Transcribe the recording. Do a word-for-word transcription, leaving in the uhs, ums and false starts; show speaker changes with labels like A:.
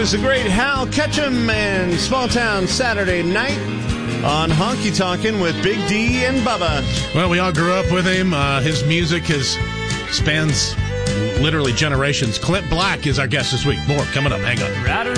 A: was the great Hal Ketchum and Small Town Saturday Night on Honky Tonkin' with Big D and Bubba.
B: Well, we all grew up with him. Uh, his music has spans literally generations. Clint Black is our guest this week. More coming up. Hang on.